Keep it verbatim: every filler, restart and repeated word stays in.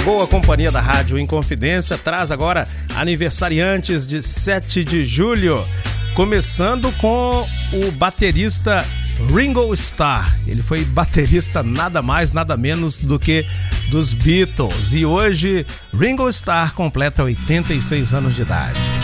boa companhia da Rádio Inconfidência, traz agora aniversariantes de sete de julho, começando com o baterista Ringo Starr. Ele foi baterista nada mais, nada menos do que dos Beatles. E hoje Ringo Starr completa oitenta e seis anos de idade.